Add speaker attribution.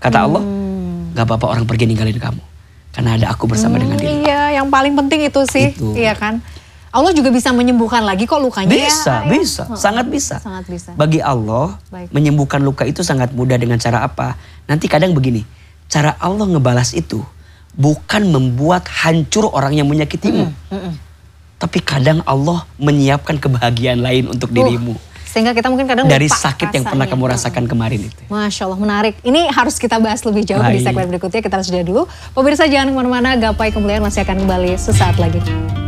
Speaker 1: Kata Allah, gak apa-apa orang pergi ninggalin kamu. Karena ada aku bersama dengan dia.
Speaker 2: Iya, yang paling penting itu sih.
Speaker 1: Itu.
Speaker 2: Iya kan. Allah juga bisa menyembuhkan lagi kok lukanya
Speaker 1: bisa,
Speaker 2: ya.
Speaker 1: Bisa, sangat bisa.
Speaker 2: Sangat bisa.
Speaker 1: Bagi Allah, menyembuhkan luka itu sangat mudah dengan cara apa? Nanti kadang begini, cara Allah ngebalas itu bukan membuat hancur orang yang menyakitimu. Tapi kadang Allah menyiapkan kebahagiaan lain untuk dirimu.
Speaker 2: Sehingga kita mungkin kadang
Speaker 1: dari
Speaker 2: lupa
Speaker 1: sakit yang pernah kamu rasakan kemarin itu.
Speaker 2: Masya Allah, menarik. Ini harus kita bahas lebih jauh di segmen berikutnya. Kita harus jeda dulu. Pemirsa jangan kemana-mana, Gapai Kemuliaan masih akan kembali sesaat lagi.